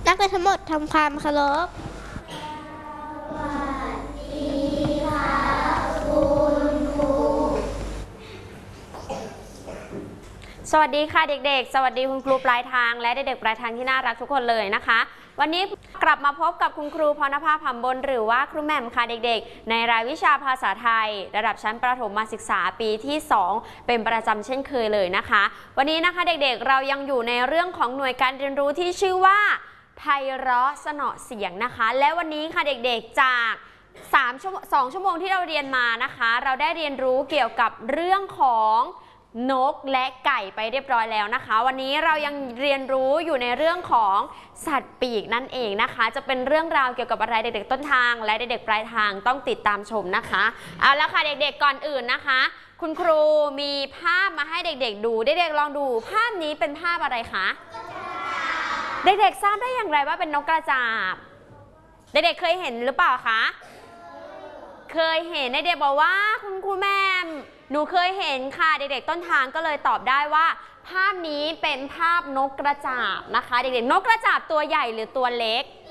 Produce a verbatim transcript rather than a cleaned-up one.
นักเรียนทั้งหมดทำความเคารพสวัสดีค่ะเด็กๆสวัสดีคุณครูปลายทางและเด็กๆปลายทางที่น่ารักทุกคนเลยนะคะวันนี้กลับมาพบกับคุณครูพรณภาผำบนหรือว่าครูแหม่มค่ะเด็กๆในรายวิชาภาษาไทยระดับชั้นประถมศึกษาปีที่สองเป็นประจำเช่นเคยเลยนะคะวันนี้นะคะเด็กๆเรายังอยู่ในเรื่องของหน่วยการเรียนรู้ที่ชื่อว่าไพเราะสนอเสียงนะคะและวันนี้ค่ะเด็กๆจากสามชั่วโมงสองชั่วโมงที่เราเรียนมานะคะเราได้เรียนรู้เกี่ยวกับเรื่องของนกและไก่ไปเรียบร้อยแล้วนะคะวันนี้เรายังเรียนรู้อยู่ในเรื่องของสัตว์ปีกนั่นเองนะคะจะเป็นเรื่องราวเกี่ยวกับอะไรเด็กๆต้นทางและเด็กๆปลายทางต้องติดตามชมนะคะเอาละค่ะเด็กๆก่อนอื่นนะคะคุณครูมีภาพมาให้เด็กๆดูเด็กๆลองดูภาพนี้เป็นภาพอะไรคะเด็กๆทราบได้อย่างไรว่าเป็นนกกระจาบเด็กๆเคยเห็นหรือเปล่าคะเคยเห็นเด็กๆบอกว่าคุณครูแม่หนูเคยเห็นค่ะเด็กๆต้นทางก็เลยตอบได้ว่าภาพนี้เป็นภาพนกกระจาบนะคะเด็กๆนกกระจาบตัวใหญ่หรือตัวเล็ก